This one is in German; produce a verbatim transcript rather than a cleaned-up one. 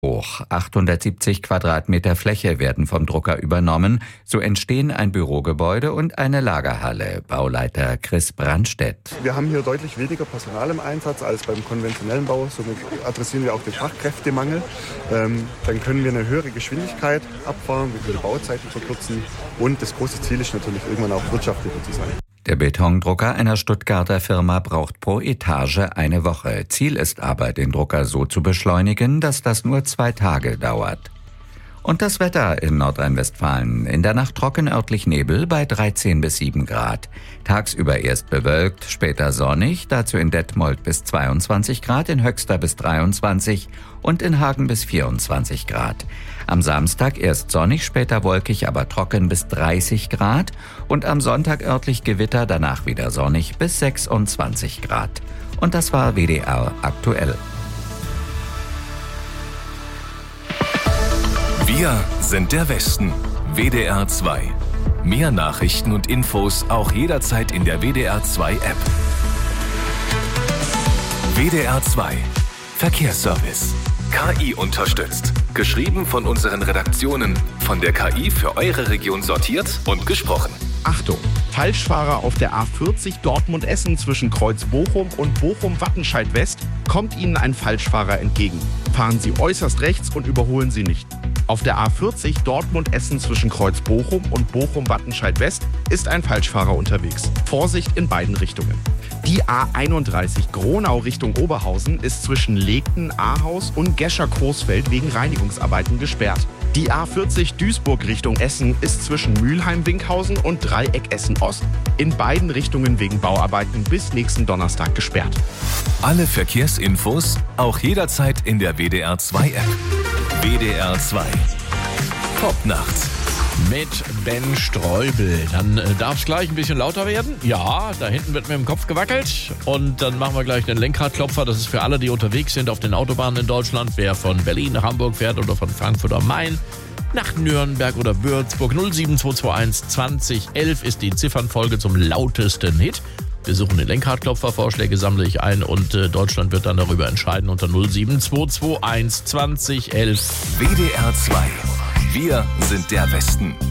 hoch. achthundertsiebzig Quadratmeter Fläche werden vom Drucker übernommen. So entstehen ein Bürogebäude und eine Lagerhalle. Bauleiter Chris Brandstedt. Wir haben hier deutlich weniger Personal im Einsatz als beim konventionellen Bau. Somit adressieren wir auch den Fachkräftemangel. Ähm, dann können wir eine höhere Geschwindigkeit abfahren, wir können Bauzeiten verkürzen. Und das große Ziel ist natürlich, irgendwann auch wirtschaftlicher zu sein. Der Betondrucker einer Stuttgarter Firma braucht pro Etage eine Woche. Ziel ist aber, den Drucker so zu beschleunigen, dass das nur zwei Tage dauert. Und das Wetter in Nordrhein-Westfalen. In der Nacht trocken, örtlich Nebel bei dreizehn bis sieben Grad. Tagsüber erst bewölkt, später sonnig, dazu in Detmold bis zweiundzwanzig Grad, in Höxter bis dreiundzwanzig und in Hagen bis vierundzwanzig Grad. Am Samstag erst sonnig, später wolkig, aber trocken bis dreißig Grad und am Sonntag örtlich Gewitter, danach wieder sonnig bis sechsundzwanzig Grad. Und das war W D R aktuell. Wir sind der Westen. W D R zwei. Mehr Nachrichten und Infos auch jederzeit in der W D R zwei App. W D R zwei. Verkehrsservice. K I unterstützt. Geschrieben von unseren Redaktionen. Von der K I für eure Region sortiert und gesprochen. Achtung! Falschfahrer auf der A vierzig Dortmund-Essen zwischen Kreuz Bochum und Bochum-Wattenscheid West. Kommt Ihnen ein Falschfahrer entgegen. Fahren Sie äußerst rechts und überholen Sie nicht. Auf der A vierzig Dortmund-Essen zwischen Kreuz Bochum und Bochum-Wattenscheid West ist ein Falschfahrer unterwegs. Vorsicht in beiden Richtungen. Die A einunddreißig Gronau Richtung Oberhausen ist zwischen Legten, Ahaus und Gescher-Coesfeld wegen Reinigungsarbeiten gesperrt. Die A vierzig Duisburg Richtung Essen ist zwischen Mülheim-Winkhausen und Dreieck Essen-Ost in beiden Richtungen wegen Bauarbeiten bis nächsten Donnerstag gesperrt. Alle Verkehrsinfos auch jederzeit in der W D R zwei App. W D R zwei. Top nachts. Mit Ben Streubel. Dann äh, darf es gleich ein bisschen lauter werden. Ja, da hinten wird mir im Kopf gewackelt. Und dann machen wir gleich den Lenkradklopfer. Das ist für alle, die unterwegs sind auf den Autobahnen in Deutschland. Wer von Berlin nach Hamburg fährt oder von Frankfurt am Main nach Nürnberg oder Würzburg. null sieben zwei zwei eins zwanzig elf ist die Ziffernfolge zum lautesten Hit. Wir suchen den Lenkradklopfer, Vorschläge sammle ich ein und äh, Deutschland wird dann darüber entscheiden unter null sieben zwei zwei eins zwanzig elf. W D R zwei. Wir sind der Westen.